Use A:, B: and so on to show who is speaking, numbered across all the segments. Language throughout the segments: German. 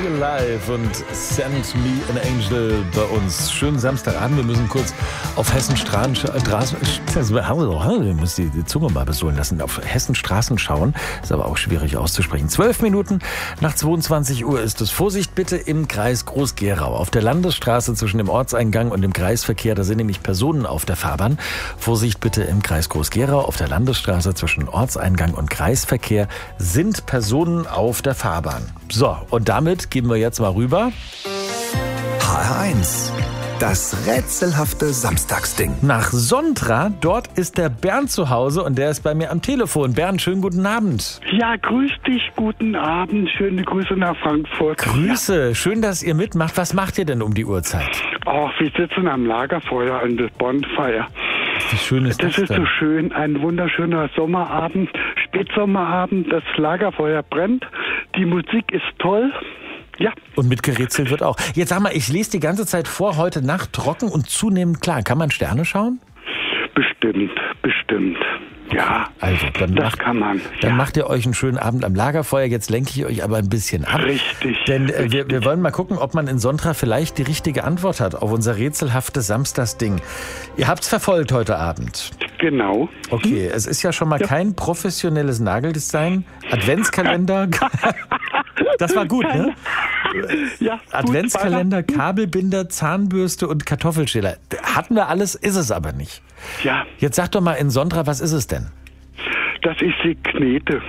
A: Real Life und Send Me an Angel bei uns. Schönen Samstagabend. Wir müssen kurz auf Hessenstraßen ich muss die Zunge mal besohlen lassen. Auf Hessenstraßen schauen. Ist aber auch schwierig auszusprechen. 12 Minuten nach 22 Uhr ist es. Vorsicht bitte im Kreis Groß-Gerau. Auf der Landesstraße zwischen dem Ortseingang und dem Kreisverkehr, da sind nämlich Personen auf der Fahrbahn. Vorsicht bitte im Kreis Groß-Gerau. Auf der Landesstraße zwischen Ortseingang und Kreisverkehr sind Personen auf der Fahrbahn. So, und damit gehen wir jetzt mal rüber.
B: HR1, das rätselhafte Samstagsding.
A: Nach Sontra, dort ist der Bernd zu Hause und der ist bei mir am Telefon. Bernd, schönen guten Abend.
C: Ja, grüß dich, guten Abend. Schöne Grüße nach Frankfurt.
A: Grüße, schön, dass ihr mitmacht. Was macht ihr denn um die Uhrzeit?
C: Oh, wir sitzen am Lagerfeuer an der Bonfire.
A: Wie schön ist das
C: Das ist
A: denn?
C: so schön, ein wunderschöner Sommerabend, Spätsommerabend. Das Lagerfeuer brennt, die Musik ist toll. Ja,
A: Und mitgerätselt wird auch. Jetzt sag mal, ich lese die ganze Zeit vor, heute Nacht trocken und zunehmend klar. Kann man Sterne schauen?
C: bestimmt. Ja,
A: Also,
C: das kann man.
A: Dann macht ihr euch einen schönen Abend am Lagerfeuer. Jetzt lenke ich euch aber ein bisschen ab.
C: Richtig.
A: Denn wir wollen mal gucken, ob man in Sontra vielleicht die richtige Antwort hat auf unser rätselhaftes Samstagsding. Ihr habt's verfolgt heute Abend.
C: Genau.
A: Okay, es ist ja schon mal kein professionelles Nageldesign. Adventskalender. Das war gut, ne?
C: Ja, gut,
A: Adventskalender, Kabelbinder, Zahnbürste und Kartoffelschäler. Hatten wir alles, ist es aber nicht.
C: Ja,
A: Jetzt sag doch mal in Sontra, was ist es denn?
C: das ist die Knete.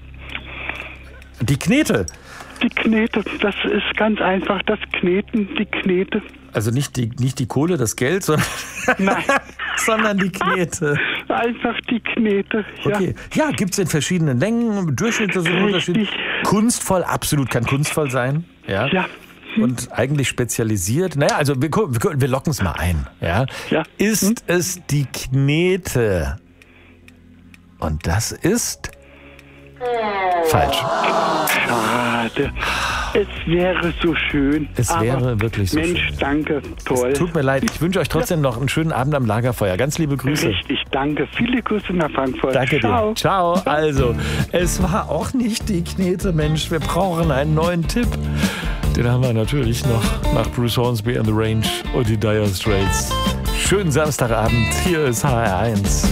A: Die Knete.
C: Die Knete, das ist ganz einfach, das Kneten, die Knete.
A: Also nicht die Kohle, das Geld, sondern,
C: Nein,
A: sondern die Knete.
C: einfach die Knete. Ja.
A: Okay. Ja, gibt's in verschiedenen Längen, Durchschnitte sind unterschiedlich. Kunstvoll, absolut kann kunstvoll sein. Ja.
C: Ja.
A: Und eigentlich spezialisiert. Naja, also wir locken es mal ein. Ja.
C: Ja.
A: Ist es die Knete? Und das ist falsch.
C: Schade. Es wäre so schön.
A: Es wäre wirklich so
C: Mensch,
A: schön.
C: danke, toll.
A: Tut mir leid, ich wünsche euch trotzdem noch einen schönen Abend am Lagerfeuer. Ganz liebe Grüße.
C: Richtig, danke. Viele Grüße nach Frankfurt.
A: Danke
C: Ciao.
A: dir. Ciao. Also, es war auch nicht die Knete, Mensch. Wir brauchen einen neuen Tipp. Den haben wir natürlich noch nach Bruce Hornsby and the Range und die Dire Straits. Schönen Samstagabend. Hier ist HR1.